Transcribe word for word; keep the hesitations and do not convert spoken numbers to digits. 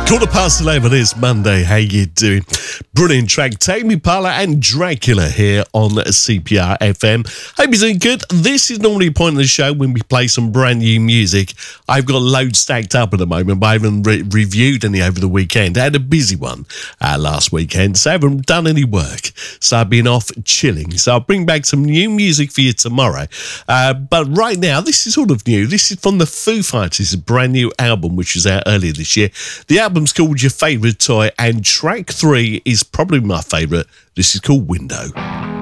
Quarter past eleven is Monday. How you doing? Brilliant track. Tame Impala and Dracula here on C P R F M. Hope you're doing good. This is normally a point in the show when we play some brand new music. I've got loads stacked up at the moment, but I haven't re- reviewed any over the weekend. I had a busy one uh, last weekend, so I haven't done any work. So I've been off chilling. So I'll bring back some new music for you tomorrow. Uh, but right now, this is sort of new. This is from the Foo Fighters, a brand new album which was out earlier this year. The album's called Your Favourite Toy, and track three is probably my favourite. This is called Window.